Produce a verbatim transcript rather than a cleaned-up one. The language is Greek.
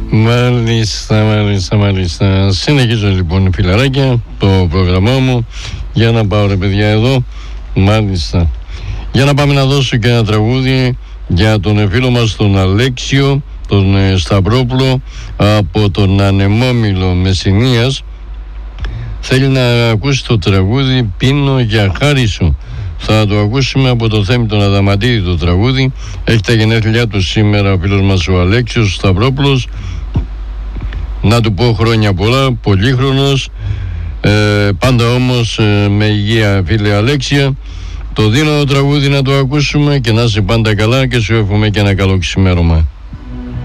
Μάλιστα, μάλιστα, μάλιστα. Συνεχίζω λοιπόν, φιλαράκια, το πρόγραμμά μου. Για να πάω, ρε παιδιά, εδώ. Μάλιστα. Για να πάμε να δώσω και ένα τραγούδι για τον φίλο μας τον Αλέξιο, τον ε, Σταυρόπουλο, από τον Ανεμόμυλο Μεσσηνίας. Θέλει να ακούσει το τραγούδι «Πίνω για χάρη σου». Θα το ακούσουμε από το Θέμη τον Αδαμαντίδη το τραγούδι. Έχει τα γενέθλιά του σήμερα ο φίλος μας ο Αλέξιος Σταυρόπουλος. Να του πω χρόνια πολλά, πολύχρονος, ε, πάντα όμως ε, με υγεία, φίλε Αλέξια. Το δίνω το τραγούδι να το ακούσουμε και να είσαι πάντα καλά και σου εύχομαι και ένα καλό ξημέρωμα.